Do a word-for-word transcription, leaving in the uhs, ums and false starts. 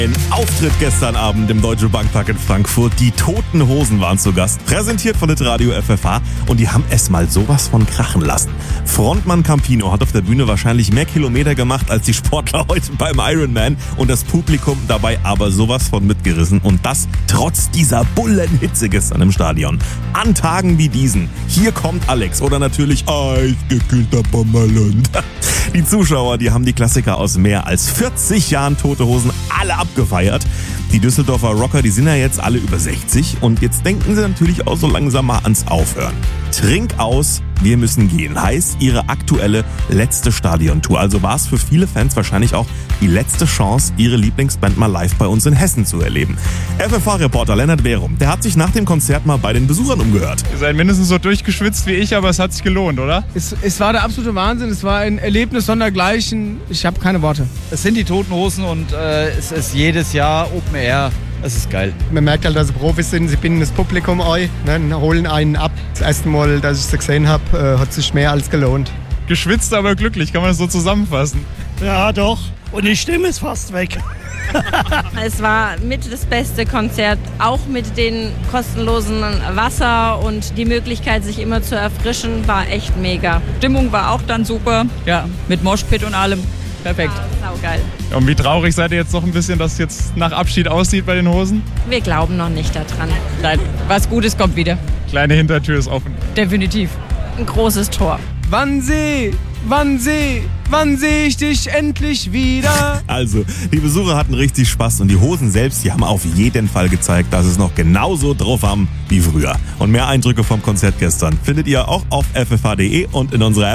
Ein Auftritt gestern Abend im Deutsche Bankpark in Frankfurt. Die Toten Hosen waren zu Gast, präsentiert von Hitradio F F H, und die haben es mal sowas von krachen lassen. Frontmann Campino hat auf der Bühne wahrscheinlich mehr Kilometer gemacht als die Sportler heute beim Ironman und das Publikum dabei aber sowas von mitgerissen, und das trotz dieser Bullenhitze gestern im Stadion. An Tagen wie diesen, hier kommt Alex oder natürlich eisgekühlter Pommerlund. Die Zuschauer, die haben die Klassiker aus mehr als vierzig Jahren Tote Hosen alle abgefeiert. Die Düsseldorfer Rocker, die sind ja jetzt alle über sechzig und jetzt denken sie natürlich auch so langsam mal ans Aufhören. Trink aus, wir müssen gehen, heißt ihre aktuelle letzte Stadiontour. Also war es für viele Fans wahrscheinlich auch die letzte Chance, ihre Lieblingsband mal live bei uns in Hessen zu erleben. F F H-Reporter Lennart Werum, der hat sich nach dem Konzert mal bei den Besuchern umgehört. Ihr seid mindestens so durchgeschwitzt wie ich, aber es hat sich gelohnt, oder? Es, es war der absolute Wahnsinn, es war ein Erlebnis sondergleichen. Ich habe keine Worte. Es sind die Toten Hosen und äh, es ist jedes Jahr Open Air. Es ist geil. Man merkt halt, dass sie Profis sind. Sie binden das Publikum ein, ne, holen einen ab. Das erste Mal, dass ich sie gesehen habe, äh, hat sich mehr als gelohnt. Geschwitzt, aber glücklich, kann man das so zusammenfassen? Ja, doch. Und die Stimme ist fast weg. Es war mit das beste Konzert, auch mit den kostenlosen Wasser und die Möglichkeit, sich immer zu erfrischen, war echt mega. Stimmung war auch dann super, ja, mit Moshpit und allem. Perfekt. Ja, saugeil. Und wie traurig seid ihr jetzt noch ein bisschen, dass es jetzt nach Abschied aussieht bei den Hosen? Wir glauben noch nicht daran. Nein, was Gutes kommt wieder. Kleine Hintertür ist offen. Definitiv. Ein großes Tor. Wann seh, wann seh, wann seh ich dich endlich wieder? Also, die Besucher hatten richtig Spaß und die Hosen selbst, die haben auf jeden Fall gezeigt, dass es noch genauso drauf haben wie früher. Und mehr Eindrücke vom Konzert gestern findet ihr auch auf f f h punkt d e und in unserer App.